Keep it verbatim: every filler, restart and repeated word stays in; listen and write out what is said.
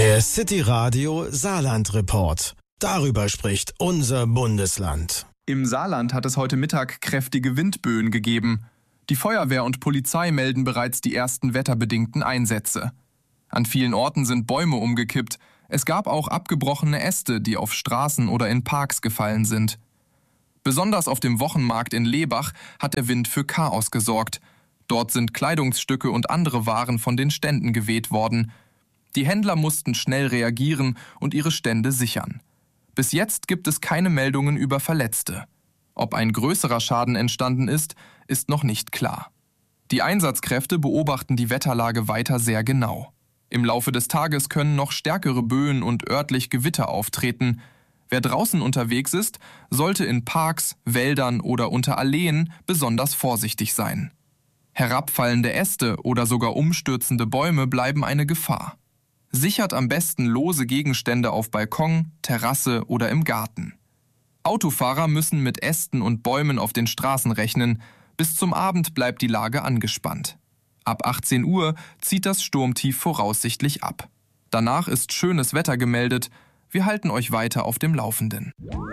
Der City Radio Saarland Report. Darüber spricht unser Bundesland. Im Saarland hat es heute Mittag kräftige Windböen gegeben. Die Feuerwehr und Polizei melden bereits die ersten wetterbedingten Einsätze. An vielen Orten sind Bäume umgekippt. Es gab auch abgebrochene Äste, die auf Straßen oder in Parks gefallen sind. Besonders auf dem Wochenmarkt in Lebach hat der Wind für Chaos gesorgt. Dort sind Kleidungsstücke und andere Waren von den Ständen geweht worden. Die Händler mussten schnell reagieren und ihre Stände sichern. Bis jetzt gibt es keine Meldungen über Verletzte. Ob ein größerer Schaden entstanden ist, ist noch nicht klar. Die Einsatzkräfte beobachten die Wetterlage weiter sehr genau. Im Laufe des Tages können noch stärkere Böen und örtlich Gewitter auftreten. Wer draußen unterwegs ist, sollte in Parks, Wäldern oder unter Alleen besonders vorsichtig sein. Herabfallende Äste oder sogar umstürzende Bäume bleiben eine Gefahr. Sichert am besten lose Gegenstände auf Balkon, Terrasse oder im Garten. Autofahrer müssen mit Ästen und Bäumen auf den Straßen rechnen. Bis zum Abend bleibt die Lage angespannt. Ab achtzehn Uhr zieht das Sturmtief voraussichtlich ab. Danach ist schönes Wetter gemeldet. Wir halten euch weiter auf dem Laufenden.